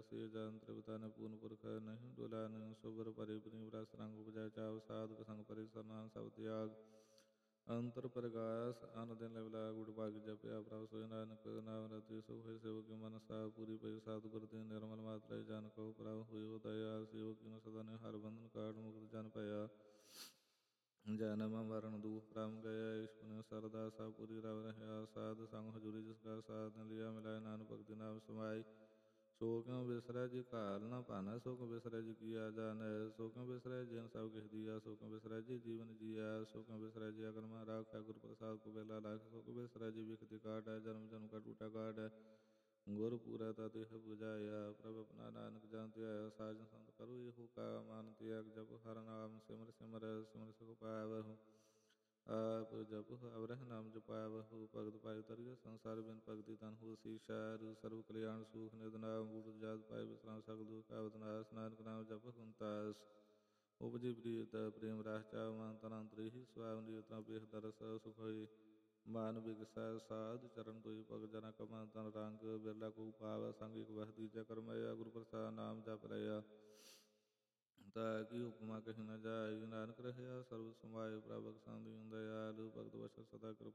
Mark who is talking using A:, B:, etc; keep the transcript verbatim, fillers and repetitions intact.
A: ਸੇ ਜਨ ਤ੍ਰਿਪਤਾ ਨੇ ਪੂਰਨ ਪੁਰਖ ਨਹੀਂ ਡੋਲਾ ਨਹੀਂ ਸੁਬਰ ਪਰਿ ਪਨੀ ਰਸ ਰੰਗ ਉਪਜੈ ਚਾਵ ਸਾਧਕ ਸੰਗ ਪਰਿ ਸਰਨਾਮ ਸਭ ਤਿਆਗ ਅੰਤਰ ਪ੍ਰਗਾਸ ਅਨ ਦਿਨ ਲਵਲਾ ਗੁੜ ਭਾਗ ਜਪਿਆ ਪ੍ਰਭ ਸੋਇ ਨਾਨਕ ਨਾਮ ਰਤਿ ਸੁਖ ਹੋਇ ਸੇਵ ਕੀ ਮਨ ਸਾ ਪੂਰੀ ਪਈ ਸਤਿਗੁਰ ਦੇ ਨਿਰਮਲ ਮਾਤ ਲੈ ਜਨ ਕਉ ਪ੍ਰਭ ਹੋਇ ਦਇਆ ਸੇਵ ਕੀ ਨ ਸਦਾ ਨੇ ਹਰ ਬੰਧਨ ਕਾਟ ਮੁਕਤ ਜਨ ਭਇਆ ਜਨਮ ਮਰਨ ਦੁਖ ਪ੍ਰਮ ਗਿਆ ਈਸ਼ ਪੁਨ ਸਰਦਾ ਸਭ ਪੂਰੀ ਰਵ ਰਹਿਆ ਸਾਧ ਸੰਗ ਹਜੂਰੀ ਜਿਸ ਕਾ ਸਾਧ ਨ ਲਿਆ ਮਿਲਾਇ ਨਾਨਕ ਭਗਤੀ ਨਾਮ ਸਮਾਈ ਸੋ ਕਿਉ ਬਿਸਰੈ ਜੀ ਘਾਲ ਨਾ ਭਾਨੈ ਸੋ ਕਿਉ ਬਿਸਰੈ ਜੀ ਕੀਆ ਜਾਣੈ ਸੋ ਕਿਉ ਬਿਸਰੈ ਜਿਨ ਸਭ ਕਿਛ ਦੀਆ ਸੋ ਕਿਉ ਬਿਸਰੈ ਜੀ ਜੀਵਨ ਜੀਆ ਸੋ ਕਿਉ ਬਿਸਰੈ ਜੀ ਅਗਨ ਮਾ ਰਾਖਿਆ ਗੁਰ ਪ੍ਰਸਾਦ ਕੋ ਵੇਲਾ ਲਾਖ ਸੋ ਕਿਉ ਬਿਸਰੈ ਜੀ ਵਿਖਤੀ ਕਾਟੈ ਜਨਮ ਜਨਮ ਕਾ ਟੂਟਾ ਕਾਟੈ ਗੁਰ ਪੂਰੈ ਤਾ ਦੇਹ 부ਜਾਇਆ ਪ੍ਰਭ ਆਪਣਾ ਨਾਨਕ ਜਨ ਧਿਆਇਆ ਸਾਜਨ ਸੰਤ ਕਰੋ ਇਹੋ ਕਾ ਮਨ ਤਿਆਗ ਜਪ ਹਰਿ ਨਾਮ ਸਿਮਰ ਸਿਮਰ ਸਿਮਰ ਸੁਖ ਪਾਵਹੁ ਆਪ ਜਪ ਅਵਰਹ ਨਾਮ ਜਪਾਵਹੁ ਭਗਤ ਪਾਇ ਤਰਿਆ ਸੰਸਾਰ ਬਿਨ ਭਗਤੀ ਤਨ ਹੋ ਸੀਸ਼ਾ ਸਰਵ ਕਲਿਆਣ ਸੁਖ ਨਿਦ ਨਾਮ ਬੂਟ ਜਾਤ ਪਾਇ ਵਿਸਰਾਮ ਸਗਲ ਦੁਖ ਆਵਤ ਨਾਸ ਨਾਨਕ ਨਾਮ ਜਪ ਹੁੰਤਾਸ ਉਪਜੀ ਪ੍ਰੀਤ ਪ੍ਰੇਮ ਰਾਸ ਚਾਵ ਮਨ ਤਨ ਅੰਤਰੀ ਹੀ ਸਵਾਮ ਨੀਰਤਾ ਬੇਖ ਦਰਸ ਸੁਖ ਹੋਈ ਮਨ ਬਿਗਸੈ ਸਾਧ ਚਰਨ ਤੋਈ ਭਗਤ ਜਨਾ ਕਮਾ ਤਨ ਰੰਗ ਬਿਰਲਾ ਕੋ ਪਾਵ ਸੰਗ ਇਕ ਵਸ ਦੀਜਾ ਕਰਮਇਆ ਗੁਰੂ ਪ੍ਰਸਾਦ ਨਾਮ ਜਪ ਲਿਆ ਤਾ ਕੀ ਉਪਮਾ ਕਹੀ ਨ ਜਾਇ ਨਾਨਕ ਰਹਿਆ ਸਰਬ ਸਮਾਏ ਪ੍ਰਭਕ ਸੰਦੀ ਦਇਆਲ ਭਗਤ ਵਛ ਸਦਾ ਕਿਰਪਾ